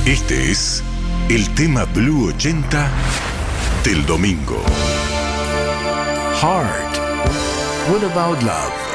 Este es el tema Blue 80 del domingo. Heart, What About Love?